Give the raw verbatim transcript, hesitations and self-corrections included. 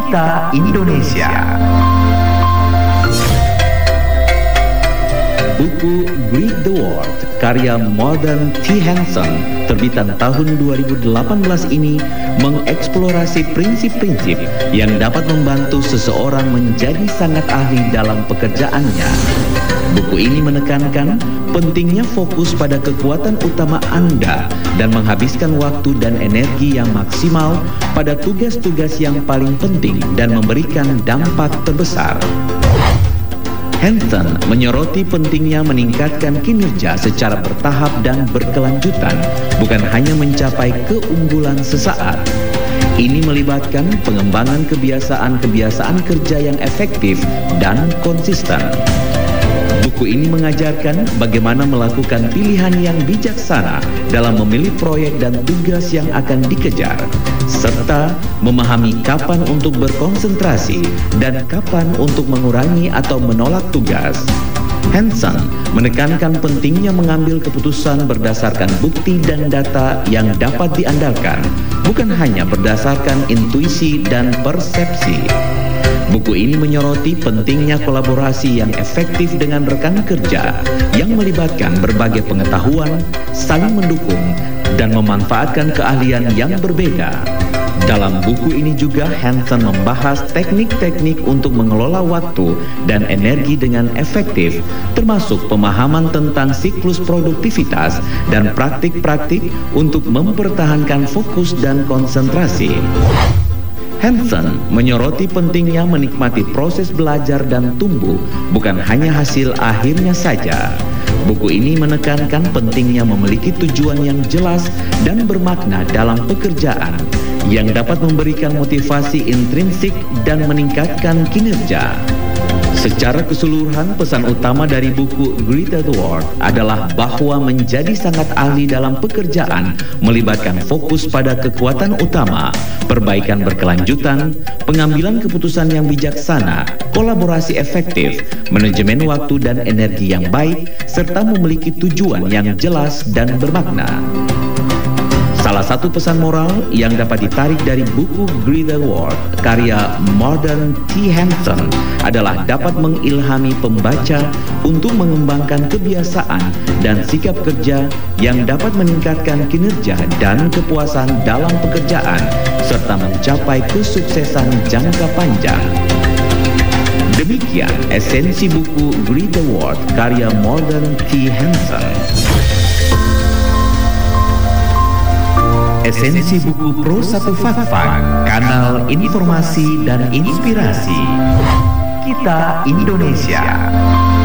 Kita Indonesia. Buku Greet the World karya Morgan T. Hansen terbitan tahun dua ribu delapan belas ini mengeksplorasi prinsip-prinsip yang dapat membantu seseorang menjadi sangat ahli dalam pekerjaannya. Buku ini menekankan pentingnya fokus pada kekuatan utama Anda dan menghabiskan waktu dan energi yang maksimal pada tugas-tugas yang paling penting dan memberikan dampak terbesar. Hansen menyoroti pentingnya meningkatkan kinerja secara bertahap dan berkelanjutan, bukan hanya mencapai keunggulan sesaat. Ini melibatkan pengembangan kebiasaan-kebiasaan kerja yang efektif dan konsisten. Buku ini mengajarkan bagaimana melakukan pilihan yang bijaksana dalam memilih proyek dan tugas yang akan dikejar, serta memahami kapan untuk berkonsentrasi dan kapan untuk mengurangi atau menolak tugas. Hansen menekankan pentingnya mengambil keputusan berdasarkan bukti dan data yang dapat diandalkan, bukan hanya berdasarkan intuisi dan persepsi. Buku ini menyoroti pentingnya kolaborasi yang efektif dengan rekan kerja yang melibatkan berbagai pengetahuan, saling mendukung, dan memanfaatkan keahlian yang berbeda. Dalam buku ini juga Hansen membahas teknik-teknik untuk mengelola waktu dan energi dengan efektif, termasuk pemahaman tentang siklus produktivitas dan praktik-praktik untuk mempertahankan fokus dan konsentrasi. Hansen menyoroti pentingnya menikmati proses belajar dan tumbuh, bukan hanya hasil akhirnya saja. Buku ini menekankan pentingnya memiliki tujuan yang jelas dan bermakna dalam pekerjaan, yang dapat memberikan motivasi intrinsik dan meningkatkan kinerja. Secara keseluruhan, pesan utama dari buku Greet the World adalah bahwa menjadi sangat ahli dalam pekerjaan melibatkan fokus pada kekuatan utama, perbaikan berkelanjutan, pengambilan keputusan yang bijaksana, kolaborasi efektif, manajemen waktu dan energi yang baik, serta memiliki tujuan yang jelas dan bermakna. Salah satu pesan moral yang dapat ditarik dari buku Greet the World karya Morgan T. Hansen adalah dapat mengilhami pembaca untuk mengembangkan kebiasaan dan sikap kerja yang dapat meningkatkan kinerja dan kepuasan dalam pekerjaan serta mencapai kesuksesan jangka panjang. Demikian esensi buku Greet the World karya Morgan T. Hansen. Esensi buku Pro satu Fakfak, kanal informasi dan inspirasi. Kita Indonesia.